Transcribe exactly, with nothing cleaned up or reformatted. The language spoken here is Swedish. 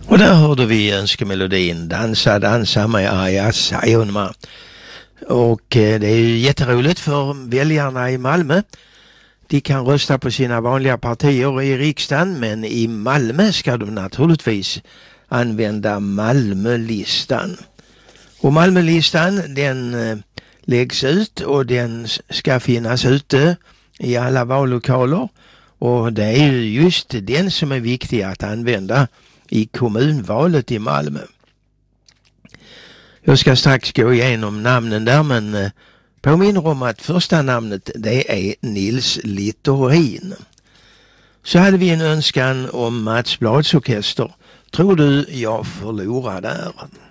Och där hörde vi önskemelodin Dansa, dansa med Arja Saijonmaa. Och eh, det är ju jätteroligt för väljarna i Malmö. De kan rösta på sina vanliga partier i riksdagen, men i Malmö ska de naturligtvis använda Malmölistan. Och Malmölistan den eh, läggs ut och den ska finnas ute i alla vallokaler. Och det är ju just den som är viktig att använda i kommunvalet i Malmö. Jag ska strax gå igenom namnen där, men eh, påminner om att första namnet det är Nils Littorin. Så hade vi en önskan om Mats Blads orkester. Tror du jag förlorar där?